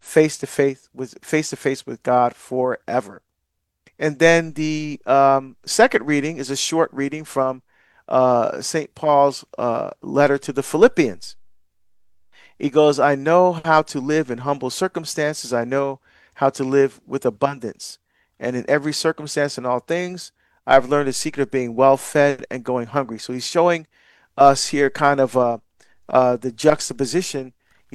face to face with God forever. And then the second reading is a short reading from St. Paul's letter to the Philippians. He goes, I know how to live in humble circumstances. I know how to live with abundance. And in every circumstance and all things, I've learned the secret of being well fed and going hungry. So he's showing us here kind of the juxtaposition,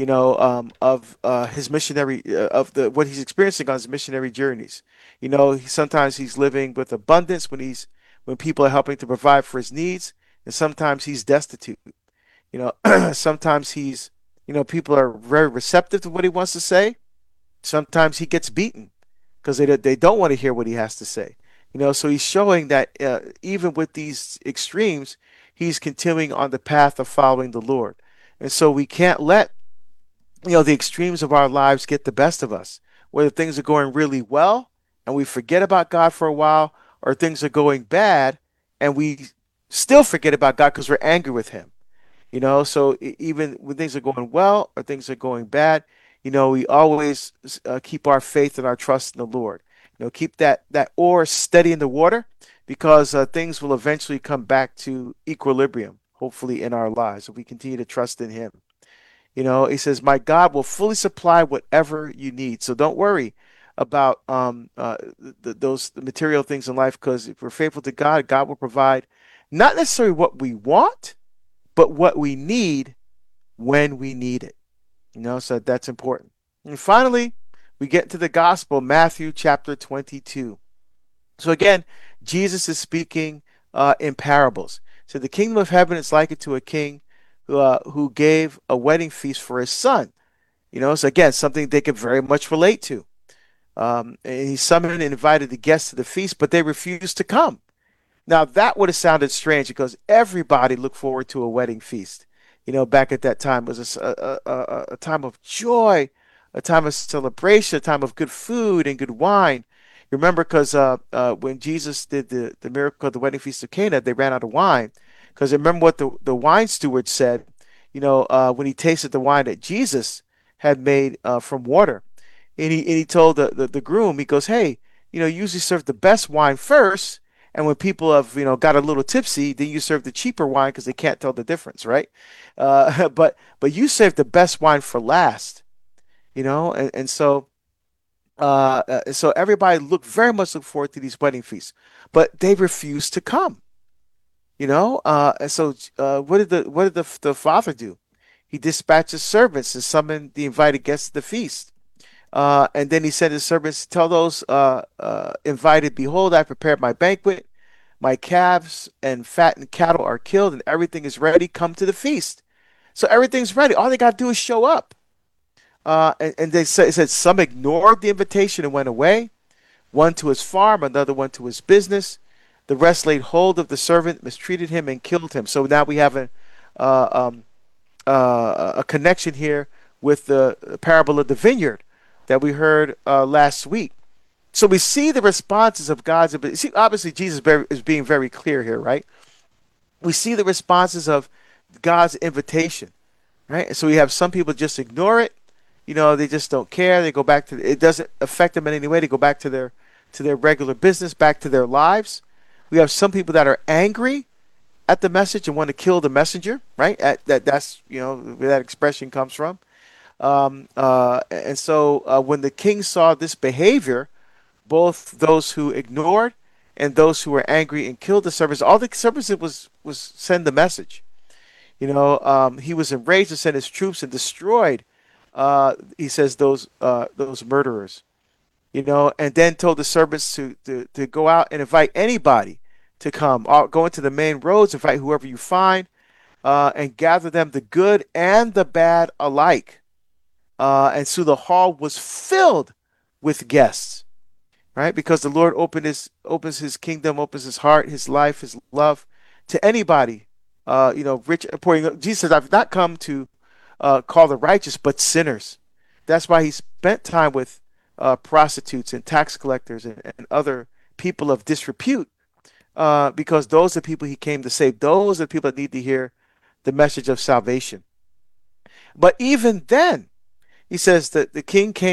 of his missionary, of the what he's experiencing on his missionary journeys. Sometimes he's living with abundance when people are helping to provide for his needs, and sometimes he's destitute. Sometimes people are very receptive to what he wants to say. Sometimes he gets beaten because they don't want to hear what he has to say. So he's showing that even with these extremes, he's continuing on the path of following the Lord. And so we can't let the extremes of our lives get the best of us. Whether things are going really well and we forget about God for a while, or things are going bad and we still forget about God because we're angry with him. So even when things are going well or things are going bad, we always keep our faith and our trust in the Lord. Keep that oar steady in the water, because things will eventually come back to equilibrium, hopefully in our lives, if we continue to trust in him. He says, my God will fully supply whatever you need. So don't worry about those material things in life, because if we're faithful to God, God will provide not necessarily what we want, but what we need when we need it. So that's important. And finally, we get to the gospel, Matthew chapter 22. So again, Jesus is speaking in parables. So the kingdom of heaven is likened to a king who gave a wedding feast for his son. So again, something they could very much relate to. And he summoned and invited the guests to the feast, but they refused to come. Now, that would have sounded strange, because everybody looked forward to a wedding feast. Back at that time, it was a time of joy, a time of celebration, a time of good food and good wine. You remember, because when Jesus did the miracle of the wedding feast of Cana, they ran out of wine. Because remember what the wine steward said, when he tasted the wine that Jesus had made from water. And he told the groom, he goes, hey, usually serve the best wine first. And when people have, got a little tipsy, then you serve the cheaper wine because they can't tell the difference, right? But you save the best wine for last, and so everybody very much look forward to these wedding feasts, but they refused to come, And so what did the father do? He dispatched his servants and summoned the invited guests to the feast. And then he said to his servants, tell those invited, behold, I prepared my banquet. My calves and fattened cattle are killed, and everything is ready. Come to the feast. So everything's ready. All they got to do is show up. And they said some ignored the invitation and went away. One to his farm, another one to his business. The rest laid hold of the servant, mistreated him, and killed him. So now we have a connection here with the parable of the vineyard that we heard last week. So we see the responses of God's. See, obviously, Jesus is being very clear here, right? We see the responses of God's invitation, right? So we have some people just ignore it. They just don't care. They go back to it. Doesn't affect them in any way. They go back to their regular business, back to their lives. We have some people that are angry at the message and want to kill the messenger, right? That's where that expression comes from. And so when the king saw this behavior, both those who ignored and those who were angry and killed the servants, all the servants did was send the message. He was enraged and sent his troops and destroyed, he says, those murderers. And then told the servants to go out and invite anybody to come. Go into the main roads, invite whoever you find, and gather them, the good and the bad alike. And so the hall was filled with guests, right? Because the Lord opens his kingdom, opens his heart, his life, his love to anybody, rich or poor. Jesus says, I've not come to call the righteous, but sinners. That's why he spent time with prostitutes and tax collectors and other people of disrepute, because those are the people he came to save. Those are the people that need to hear the message of salvation. But even then, he says that the king came